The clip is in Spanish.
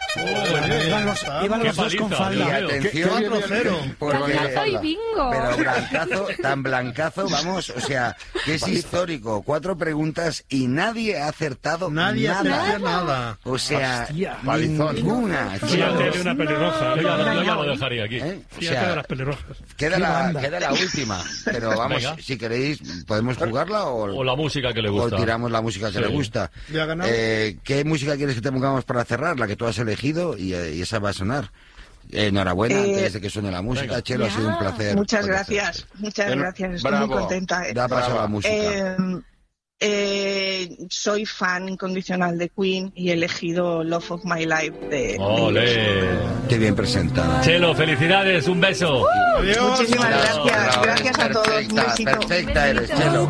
Iban los dos con falda. Y atención, 4-0. Blancazo y bingo. Pero blancazo, tan blancazo, vamos, o sea, que es histórico. 4 preguntas y nadie ha acertado Nada. O sea, Palizón. ninguna. Fíjate de una pelirroja. Yo ya lo dejaría aquí. O Fíjate de sea, las pelirrojas. queda la última. Pero vamos, Venga. si queréis, podemos jugarla O la música que le o gusta. tiramos la música que le gusta. ¿Ya ha ganado? ¿Qué música quieres que te pongamos para cerrar? La que tú has elegido y esa va a sonar. Enhorabuena, antes de que suene la música. Venga. Chelo, ha sido un placer. Muchas gracias. Muchas gracias. Estoy muy contenta. Da paso a la música. Soy fan incondicional de Queen y he elegido Love of My Life de ¡Ole! Qué bien presentada. Chelo, felicidades, un beso. Adiós. Muchísimas gracias. Gracias a todos. Un besito. Perfecta eres, Chelo.